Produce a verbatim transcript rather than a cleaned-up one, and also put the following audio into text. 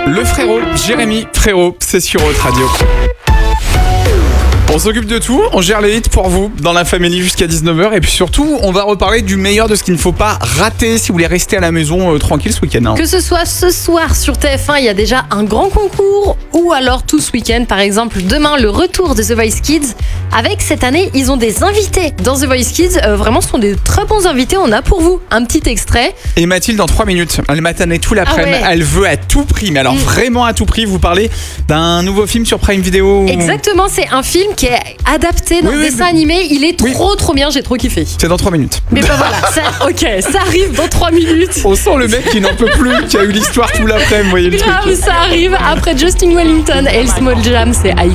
Le frérot, Jérémy Frérot, c'est sur Haute Radio. On s'occupe de tout, on gère les hits pour vous dans la famille jusqu'à dix-neuf heures et puis surtout on va reparler du meilleur de ce qu'il ne faut pas rater si vous voulez rester à la maison euh, tranquille ce week-end. Hein. Que ce soit ce soir sur T F un, il y a déjà un grand concours ou alors tout ce week-end par exemple demain le retour de The Voice Kids. Avec cette année ils ont des invités dans The Voice Kids, euh, vraiment ce sont des très bons invités, on a pour vous un petit extrait. Et Mathilde en trois minutes, elle matinée tout l'après-midi, Ah ouais. elle veut à tout prix, mais alors Mm. vraiment à tout prix, vous parlez d'un nouveau film sur Prime Video. Exactement, c'est un film qui est adapté d'un Oui, oui, dessin mais- animé, il est Oui. trop trop bien, j'ai trop kiffé. C'est dans trois minutes. Mais bah voilà, ça, ok, ça arrive dans trois minutes. On sent le mec qui n'en peut plus, qui a eu l'histoire tout l'après-midi, vous voyez le truc. Grave, ça arrive après Justin Wellington et le Small Jam, c'est Icon.